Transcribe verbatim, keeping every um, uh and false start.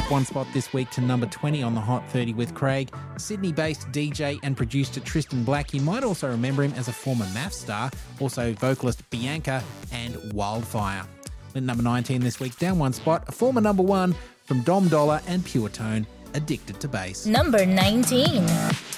up one spot this week to number twenty on the Hot thirty with Craig. Sydney-based D J and producer Tristan Black. You might also remember him as a former math star, also vocalist Bianca and Wildfire. At number nineteen this week, down one spot, a former number one from Dom Dollar and Pure Tone, Addicted to Bass. Number nineteen.